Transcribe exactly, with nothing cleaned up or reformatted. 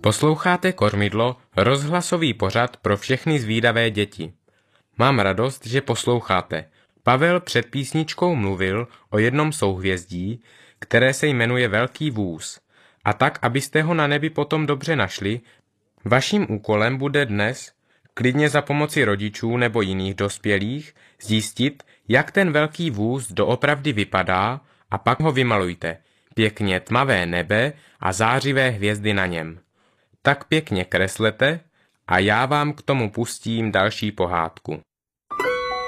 Posloucháte Kormidlo, rozhlasový pořad pro všechny zvídavé děti. Mám radost, že posloucháte. Pavel před písničkou mluvil o jednom souhvězdí, které se jmenuje Velký vůz. A tak, abyste ho na nebi potom dobře našli, vaším úkolem bude dnes, klidně za pomoci rodičů nebo jiných dospělých, zjistit, jak ten velký vůz doopravdy vypadá a pak ho vymalujte. Pěkně tmavé nebe a zářivé hvězdy na něm. Tak pěkně kreslete a já vám k tomu pustím další pohádku.